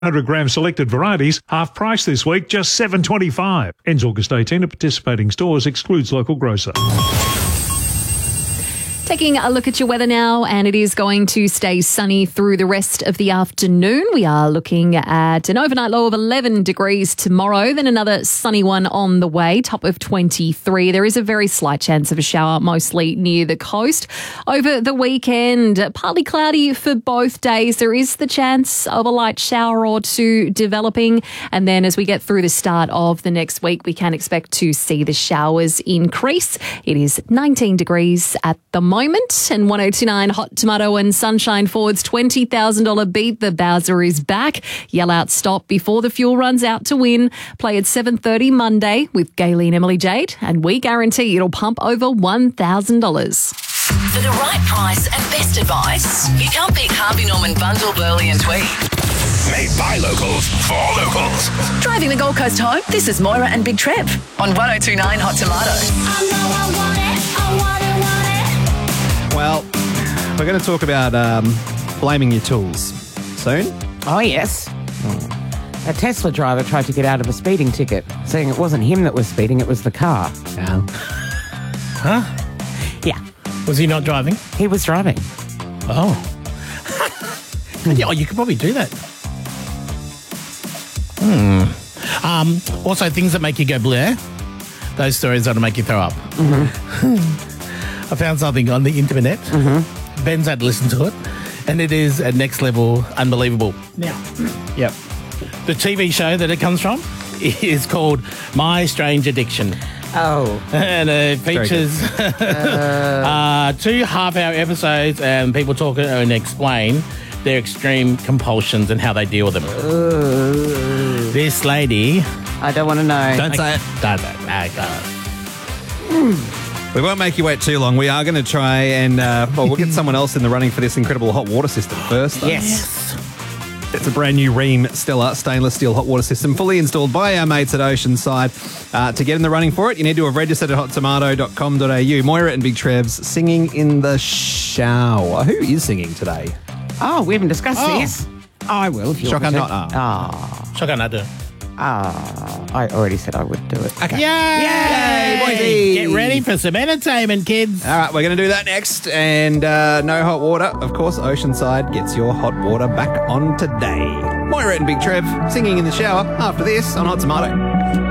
100-gram selected varieties, half price this week, just $7.25. Ends August 18 at participating stores, excludes local grocer. Taking a look at your weather now, and it is going to stay sunny through the rest of the afternoon. We are looking at an overnight low of 11 degrees tomorrow, then another sunny one on the way, top of 23. There is a very slight chance of a shower, mostly near the coast. Over the weekend, partly cloudy for both days. There is the chance of a light shower or two developing, and then as we get through the start of the next week, we can expect to see the showers increase. It is 19 degrees at the moment. And 1029 Hot Tomato and Sunshine Ford's $20,000 beat. The Bowser is back. Yell out stop before the fuel runs out to win. Play at 7:30 Monday with Gaylene and Emily Jade, and we guarantee it'll pump over $1,000. For the right price and best advice, you can't beat Harvey Norman Bundle, Burley and Tweed. Made by locals, for locals. Driving the Gold Coast home, this is Moira and Big Trev on 1029 Hot Tomato. I know I want it, I want it, want it. Well, we're going to talk about blaming your tools soon. Oh, yes. A Tesla driver tried to get out of a speeding ticket, saying it wasn't him that was speeding, it was the car. Yeah. Huh? Yeah, Was he not driving? he was driving. Oh. Yeah, you could probably do that. Also, things that make you go bleh. Those stories that'll make you throw up. I found something on the internet. Ben's had to listen to it, and it is at next level unbelievable. Now, Yep. the TV show that it comes from is called My Strange Addiction. Oh. And it features 2 half-hour episodes, and people talk and explain their extreme compulsions and how they deal with them. This lady... I don't want to know. Don't say it. No. We won't make you wait too long. We are going to try and, we'll get someone else in the running for this incredible hot water system first, though. Yes. It's a brand new Rheem Stella stainless steel hot water system, fully installed by our mates at Oceanside. To get in the running for it, you need to have registered at hottomato.com.au. Moira and Big Trev's singing in the shower. Who is singing today? Oh, we haven't discussed this. I will if you want Shocker me to. not. Shotgun, I do. I already said I would do it. Okay. Yay, boysy. Get ready for some entertainment, kids. All right, we're going to do that next. And no hot water. Of course, Oceanside gets your hot water back on today. Moira and Big Trev singing in the shower after this on Hot Tomato.